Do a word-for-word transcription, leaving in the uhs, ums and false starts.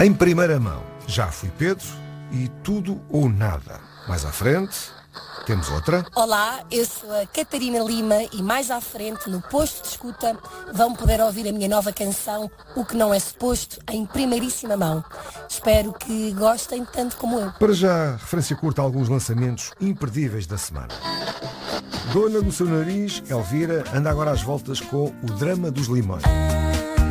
Em primeira mão, já fui Pedro e tudo ou nada. Mais à frente, temos outra. Olá, eu sou a Catarina Lima e mais à frente, no posto de escuta, vão poder ouvir a minha nova canção, O Que Não É Suposto, em primeiríssima mão. Espero que gostem tanto como eu. Para já, referência curta a alguns lançamentos imperdíveis da semana. Dona do seu nariz, Elvira, anda agora às voltas com O Drama dos Limões.